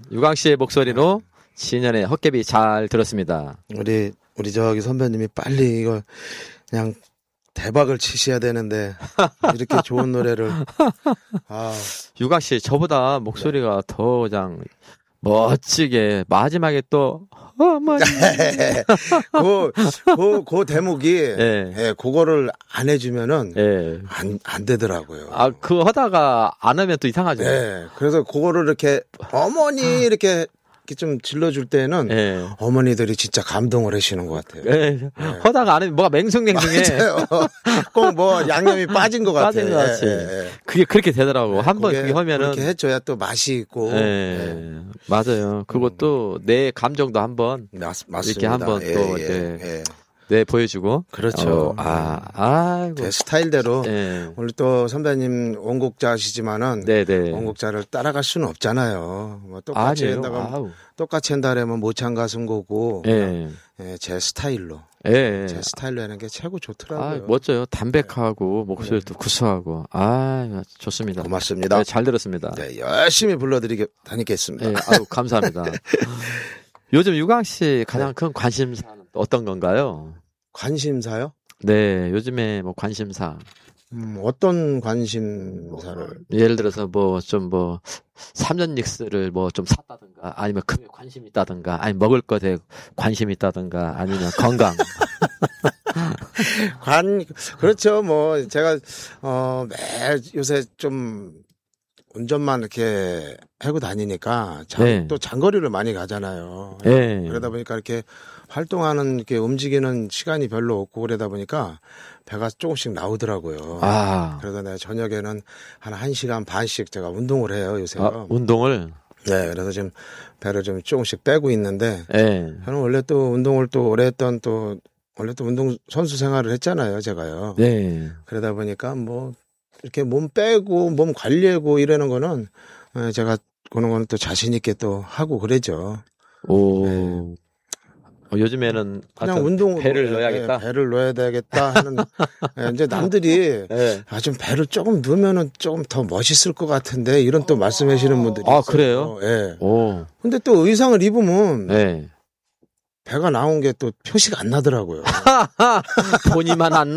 유광 씨의 목소리로 진현의 헛개비 잘 들었습니다. 우리 저기 선배님이 빨리 이거 그냥 대박을 치셔야 되는데 이렇게 좋은 노래를. 유광 씨 저보다 목소리가 더 그냥 멋지게 마지막에 또 어머니 그 대목이 예, 그거를 안 해주면은 안 되더라고요. 그 하다가 안 하면 또 이상하죠. 예, 그래서 그거를 이렇게 어머니 이렇게 좀 질러줄 때는 어머니들이 진짜 감동을 하시는 것 같아요. 하다가 안 하면 뭐가 맹숭맹숭해. 꼭 뭐 양념이 빠진 것 같아요. 빠진 것 같이. 그게 그렇게 되더라고. 한번 그게 하면은 그렇게 해줘야 또 맛이 있고. 맞아요. 그것도 내 감정도 한번 맞습니다. 이렇게 한번 또 네, 보여주고. 그렇죠. 제 스타일대로. 오늘 또 선배님 원곡자시지만은. 원곡자를 따라갈 수는 없잖아요. 뭐 똑같이 한다면 모창 가수인 거고. 제 스타일로. 제 스타일로 하는 게 최고 좋더라고요. 멋져요. 담백하고, 목소리도 구수하고. 좋습니다. 고맙습니다. 네, 잘 들었습니다. 네, 열심히 다니겠습니다. 감사합니다. 요즘 유광 씨 가장 큰 관심사는 어떤 건가요? 관심사요? 네, 요즘에 뭐 관심사. 어떤 관심사를? 예를 들어서 3년 닉스를 좀 샀다든가, 아니면 금에 관심이 있다든가, 아니면 먹을 것에 관심이 있다든가, 아니면 건강. 그렇죠. 뭐, 제가, 요새 좀, 운전만 이렇게 하고 다니니까 또 장거리를 많이 가잖아요. 그러다 보니까 이렇게 활동하는 이렇게 움직이는 시간이 별로 없고 그러다 보니까 배가 조금씩 나오더라고요. 그래서 내가 저녁에는 한 1시간 반씩 제가 운동을 해요, 요새. 운동을? 네, 그래서 지금 배를 좀 조금씩 빼고 있는데 저는 원래 또 운동을 또 오래 했던 원래 또 운동 선수 생활을 했잖아요, 제가요. 그러다 보니까 뭐 이렇게 몸 빼고 몸 관리하고 이러는 거는 제가 그런 거는 또 자신 있게 또 하고 그러죠. 요즘에는 그냥 운동 배를 넣어야겠다. 배를 넣어야 되겠다 하는 이제 남들이 좀 배를 조금 넣으면은 조금 더 멋있을 것 같은데 이런 또 말씀하시는 분들이 있어요. 그래요? 근데 또 의상을 입으면 배가 나온 게 또 표시가 안 나더라고요. 본인만 안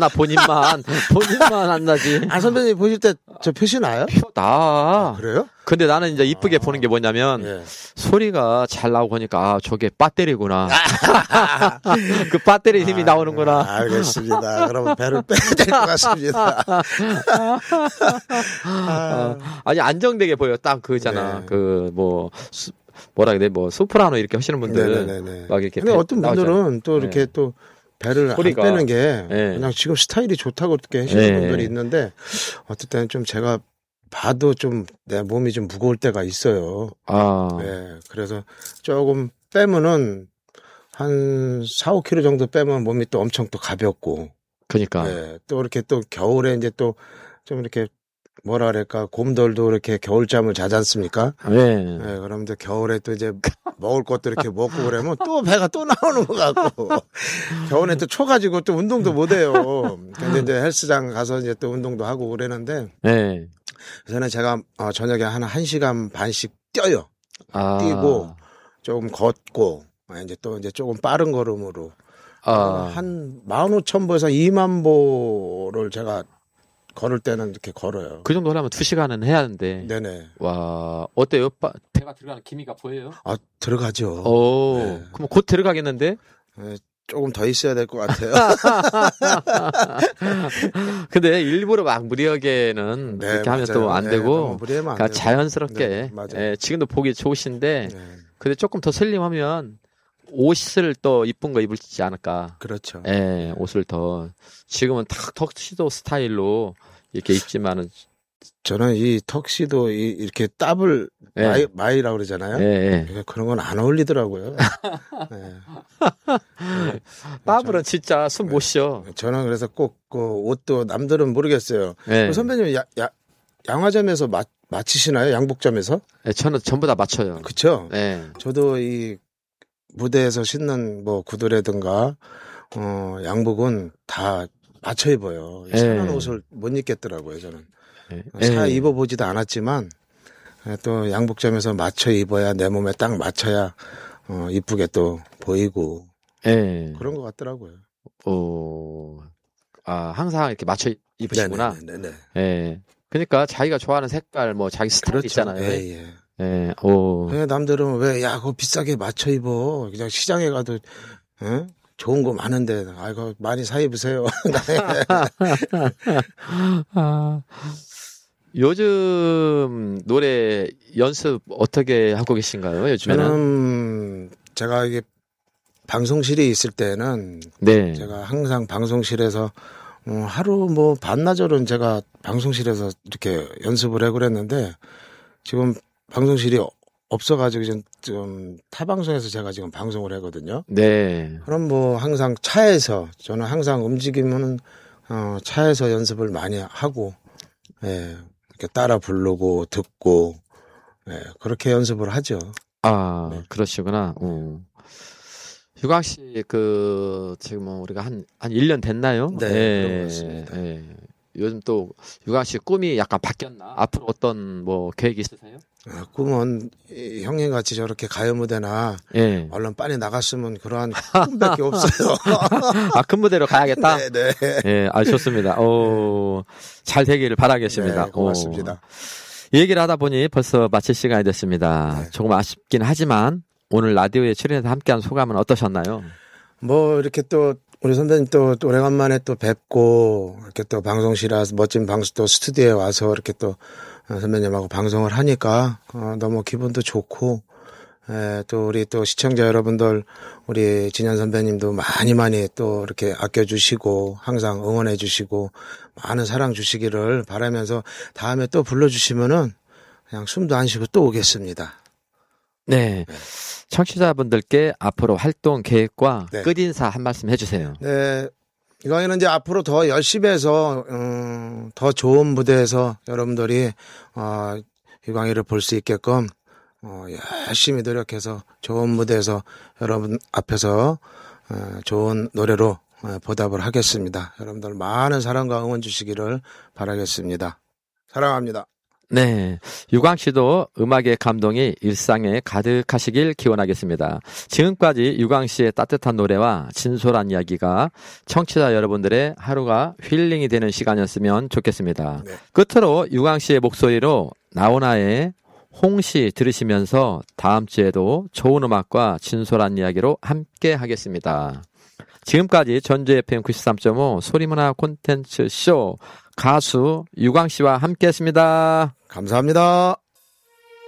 안 나지. 선배님 보실 때 저 표시 나요? 나. 그래요? 근데 나는 이제 이쁘게 보는 게 뭐냐면 소리가 잘 나오고 하니까 저게 배터리구나. 그 배터리 힘이 나오는구나. 알겠습니다. 그러면 배를 빼야 될 것 같습니다. 아니 안정되게 보여. 딱 그잖아. 뭐라 그래, 소프라노 이렇게 하시는 분들. 막 이렇게. 근데 어떤 분들은 또 이렇게 또 배를 소리가. 안 빼는 게 그냥 지금 스타일이 좋다고 이렇게 하시는 분들이 있는데 어떨 때는 좀 제가 봐도 좀 내 몸이 좀 무거울 때가 있어요. 그래서 조금 빼면은 한 4, 5kg 정도 빼면 몸이 또 엄청 또 가볍고. 그러니까. 또 이렇게 또 겨울에 이제 또 좀 이렇게 뭐라 그럴까, 곰돌도 이렇게 겨울잠을 자지 않습니까? 그럼 이제 겨울에 또 이제 먹을 것도 이렇게 먹고 그러면 또 배가 또 나오는 것 같고. 겨울에 또 초가지고 또 운동도 못 해요. 근데 이제 헬스장 가서 이제 또 운동도 하고 그러는데. 그래서는 제가 저녁에 한 1시간 반씩 뛰어요. 뛰고, 조금 걷고, 이제 또 이제 조금 빠른 걸음으로. 한 15,000보에서 2만 보를 제가 걸을 때는 이렇게 걸어요. 그 정도 하려면 2시간은 해야 하는데. 네네. 와, 어때요? 배가 들어가는 기미가 보여요? 들어가죠. 그럼 곧 들어가겠는데? 조금 더 있어야 될 것 같아요. 근데 일부러 막 무리하게는 그렇게 하면 또 안 되고. 무리하면 안 그러니까 되고. 자연스럽게. 지금도 보기 좋으신데. 근데 조금 더 슬림하면 옷을 또 이쁜 거 입을지 않을까. 그렇죠. 옷을 더. 지금은 탁 턱시도 스타일로 이렇게 입지만은. 저는 이 턱시도 이렇게 더블 마이라고 그러잖아요. 그런 건 안 어울리더라고요. 더블은 진짜 숨 못 쉬어. 저는 그래서 꼭 그 옷도 남들은 모르겠어요. 선배님 양화점에서 맞히시나요? 양복점에서? 저는 전부 다 맞춰요. 그렇죠. 저도 이 무대에서 신는 구두라든가 양복은 다 맞춰 입어요. 이상한 옷을 못 입겠더라고요, 저는. 사 입어보지도 않았지만 또 양복점에서 맞춰 입어야 내 몸에 딱 맞춰야 이쁘게 또 보이고 예. 그런 것 같더라고요. 항상 이렇게 맞춰 입으시구나. 네네. 예. 그러니까 자기가 좋아하는 색깔 뭐 자기 스타일 그렇죠. 있잖아요. 예. 예. 그냥 남들은 왜 그거 비싸게 맞춰 입어. 그냥 시장에 가도 좋은 거 많은데 그거 많이 사 입으세요. 요즘 노래 연습 어떻게 하고 계신가요? 요즘에는? 저는 제가 이게 방송실에 있을 때는 네. 제가 항상 방송실에서 하루 뭐 반나절은 제가 방송실에서 이렇게 연습을 해 그랬는데 지금 방송실이 없어가지고 좀 타방송에서 제가 지금 방송을 하거든요. 네. 그럼 뭐 항상 차에서 저는 항상 움직이면은 차에서 연습을 많이 하고 예. 이렇게 따라 부르고 듣고 예, 그렇게 연습을 하죠. 네. 그러시구나. 유광 씨 지금 우리가 한 1년 됐나요? 네. 그런 것 같습니다. 예. 요즘 또 유광 씨 꿈이 약간 바뀌었나? 앞으로 어떤 뭐 계획이 있으세요? 꿈은 형님 같이 저렇게 가요 무대나 예. 얼른 빨리 나갔으면 그러한 꿈밖에 없어요. 큰 무대로 가야겠다. 네. 예, 좋습니다. 잘 되기를 바라겠습니다. 네, 고맙습니다. 얘기를 하다 보니 벌써 마칠 시간이 됐습니다. 네. 조금 아쉽긴 하지만 오늘 라디오에 출연해서 함께한 소감은 어떠셨나요? 뭐 이렇게 또 우리 선배님 또 오래간만에 또 뵙고 이렇게 또 방송실에 와서 멋진 또 스튜디오에 와서 이렇게 또 선배님하고 방송을 하니까 너무 기분도 좋고 또 우리 또 시청자 여러분들 우리 진현 선배님도 많이 또 이렇게 아껴주시고 항상 응원해 주시고 많은 사랑 주시기를 바라면서 다음에 또 불러주시면은 그냥 숨도 안 쉬고 또 오겠습니다. 네. 청취자분들께 앞으로 활동 계획과 네. 끝인사 한 말씀 해주세요. 네. 이거는 이제 앞으로 더 열심히 해서 더 좋은 무대에서 여러분들이 유광이를 볼 수 있게끔 열심히 노력해서 좋은 무대에서 여러분 앞에서 좋은 노래로 보답을 하겠습니다. 여러분들 많은 사랑과 응원 주시기를 바라겠습니다. 사랑합니다. 네, 유광 씨도 음악의 감동이 일상에 가득하시길 기원하겠습니다. 지금까지 유광 씨의 따뜻한 노래와 진솔한 이야기가 청취자 여러분들의 하루가 힐링이 되는 시간이었으면 좋겠습니다. 네. 끝으로 유광 씨의 목소리로 나훈아의 홍시 들으시면서 다음 주에도 좋은 음악과 진솔한 이야기로 함께 하겠습니다. 지금까지 전주 FM 93.5 소리문화 콘텐츠 쇼 가수 유광 씨와 함께했습니다. 감사합니다.